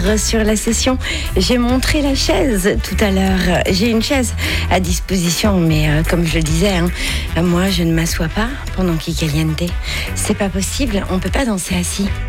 sur la session. J'ai montré la chaise tout à l'heure. J'ai une chaise à disposition, mais comme je le disais, moi je ne m'assois pas pendant Kikaliente. C'est pas possible, on peut pas danser assis.